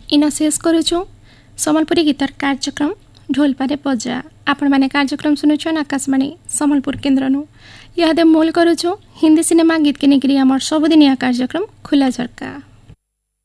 इन शेष करुचु सम्बलपुरी गीतर कार्यक्रम ढोलपारे बजा। आपण माने कार्यक्रम सुनुछन आकाशवाणी सम्बलपुर केन्द्रनु। यह मूल करुचु हिंदी सिनेमा गीत के निकरी आमर सबुदिनिया कार्यक्रम खुला झरका।